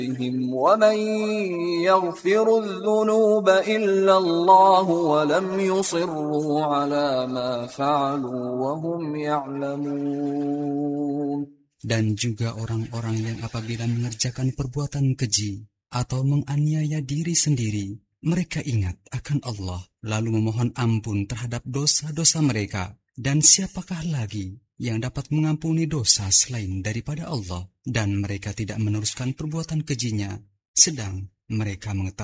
ومن يغفر الذنوب إلا الله ولم يصروا على ما فعلوا وهم يعلمون. Dan juga orang-orang yang apabila mengerjakan perbuatan keji atau menganiaya diri sendiri, mereka ingat akan Allah, lalu memohon ampun terhadap dosa-dosa mereka. Dan siapakah lagi yang dapat mengampuni dosa selain daripada Allah? Dan mereka tidak meneruskan perbuatan kejinya, sedang mereka mengetahui